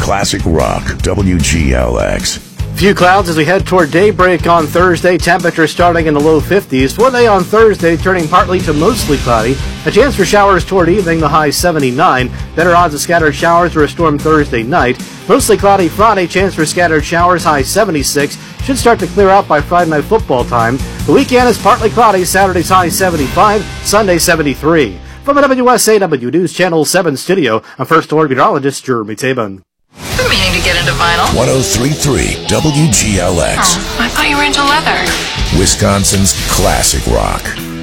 Classic Rock, WGLX. Few clouds as we head toward daybreak on Thursday. Temperature starting in the low 50s. For the day on Thursday, turning partly to mostly cloudy. A chance for showers toward evening, the high 79. Better odds of scattered showers or a storm Thursday night. Mostly cloudy Friday, chance for scattered showers, high 76. Should start to clear out by Friday night football time. The weekend is partly cloudy. Saturday's high 75. Sunday 73. From the WSAW News Channel 7 studio, I'm First Alert Meteorologist Jeremy Tabon. Been meaning to get into vinyl. 103.3 WGLX. Oh, I thought you were into leather. Wisconsin's Classic Rock.